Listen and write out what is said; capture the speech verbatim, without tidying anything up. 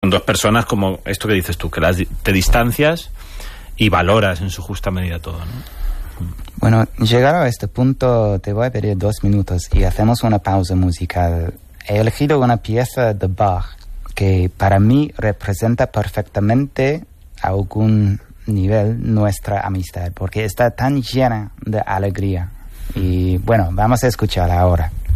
Son dos personas como esto que dices tú, que las, te distancias y valoras en su justa medida todo, ¿no? Bueno, llegado a este punto te voy a pedir dos minutos y hacemos una pausa musical. He elegido una pieza de Bach que para mí representa perfectamente a algún nivel nuestra amistad, porque está tan llena de alegría. Y bueno, vamos a escucharla ahora.